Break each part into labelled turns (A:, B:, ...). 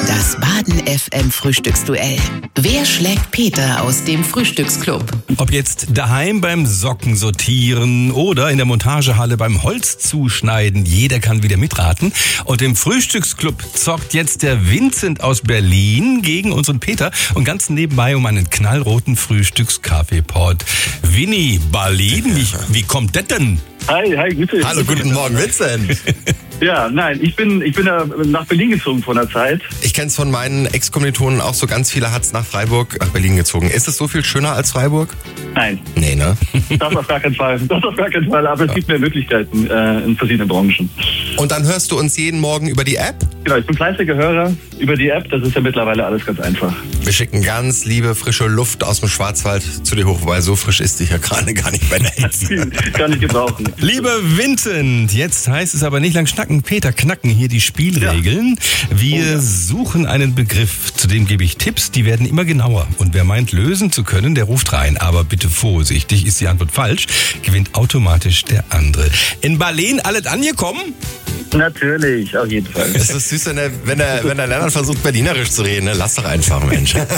A: Das Baden FM Frühstücksduell. Wer schlägt Peter aus dem Frühstücksclub?
B: Ob jetzt daheim beim Socken sortieren oder in der Montagehalle beim Holz zuschneiden, jeder kann wieder mitraten. Und im Frühstücksclub zockt jetzt der Vincent aus Berlin gegen unseren Peter und ganz nebenbei um einen knallroten Frühstückskaffeepot. Winnie, Berlin, wie kommt das denn?
C: Hi, grüß dich.
D: Hallo, guten Morgen, Vincent.
C: Ja, nein, ich bin ja nach Berlin gezogen vor einer Zeit.
D: Ich kenne es von meinen Ex-Kommilitonen auch so, ganz viele hat's nach Berlin gezogen. Ist es so viel schöner als Freiburg?
C: Nein.
D: Nee, ne?
C: Das auf gar keinen Fall. Aber es gibt mehr Möglichkeiten in verschiedenen Branchen.
D: Und dann hörst du uns jeden Morgen über die App?
C: Genau, ich bin fleißiger Hörer über die App. Das ist ja mittlerweile alles ganz einfach.
D: Wir schicken ganz liebe, frische Luft aus dem Schwarzwald zu dir hoch, wobei so frisch ist die ja gerade gar nicht bei der Hitze.
C: Kann ich gebrauchen.
B: Lieber Vincent, jetzt heißt es aber nicht lang schnacken. Peter, knacken hier die Spielregeln. Ja. Wir suchen einen Begriff, zu dem gebe ich Tipps, die werden immer genauer. Und wer meint, lösen zu können, der ruft rein. Aber bitte vorsichtig, ist die Antwort falsch, gewinnt automatisch der andere. In Berlin alles angekommen?
C: Natürlich, auf jeden Fall.
D: Es ist süß, wenn der Lennart versucht, Berlinerisch zu reden. Ne? Lass doch einfach, Mensch.
B: Ja,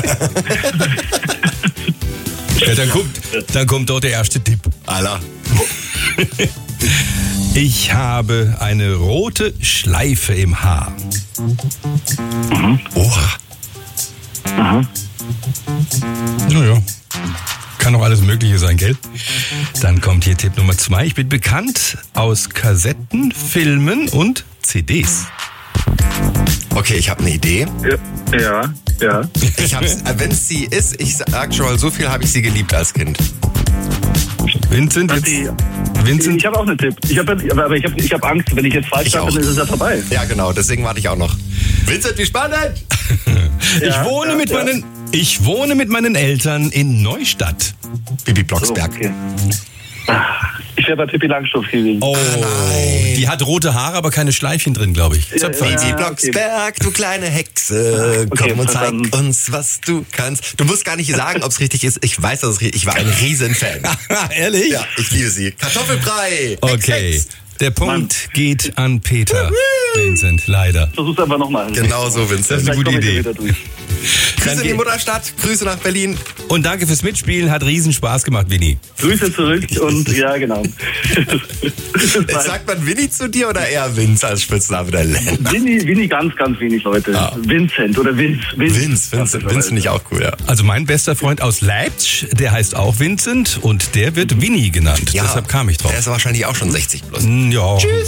B: dann kommt dort der erste Tipp.
D: Allah.
B: Ich habe eine rote Schleife im Haar.
D: Oha.
B: Naja, kann doch alles Mögliche sein, gell? Dann kommt hier Tipp Nummer 2. Ich bin bekannt aus Kassetten, Filmen und CDs.
D: Okay, ich habe eine Idee.
C: Ja.
D: Wenn es sie ist, ich sag schon mal, so viel habe ich sie geliebt als Kind.
B: Vincent, Vincent?
C: Ich habe auch einen Tipp. Ich habe Angst, wenn ich jetzt falsch sage, dann ist es ja vorbei.
D: Ja, genau, deswegen warte ich auch noch. Vincent, wie spannend!
B: Ich wohne mit meinen Eltern in Neustadt.
D: Bibi Blocksberg.
C: So, okay. Ich wäre bei Pippi Langstrumpf gewesen.
B: Oh,
D: nein.
B: Die hat rote Haare, aber keine Schleifchen drin, glaube ich.
D: Bibi Blocksberg, du kleine Hexe, komm und zeig uns, was du kannst. Du musst gar nicht sagen, ob es richtig ist. Ich weiß, dass es richtig ist. Ich war ein Riesenfan.
B: Ehrlich?
D: Ja, ich liebe sie. Kartoffelbrei.
B: Okay. Der Punkt geht an Peter. Vincent, leider.
C: Versuch's einfach nochmal.
D: Genau so, Vincent.
B: Das ist eine gute Idee.
D: Grüße in die Mutterstadt, Grüße nach Berlin.
B: Und danke fürs Mitspielen, hat riesen Spaß gemacht, Winnie.
C: Grüße zurück und ja, genau.
D: Sagt man Winnie zu dir oder eher Vince als Spitzname der Länder?
C: Winnie ganz, ganz wenig Leute. Ja. Vincent oder Vince.
D: Vince finde ich auch cool, ja.
B: Also mein bester Freund aus Leipzig, der heißt auch Vincent und der wird Winnie genannt. Ja, deshalb kam ich drauf.
D: Der ist wahrscheinlich auch schon 60 plus.
B: Ja.
D: Tschüss,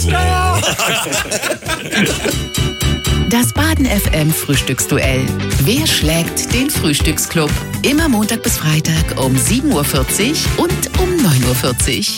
A: Das Baden FM Frühstücksduell. Wer schlägt den Frühstücksclub? Immer Montag bis Freitag um 7.40 Uhr und um 9.40 Uhr.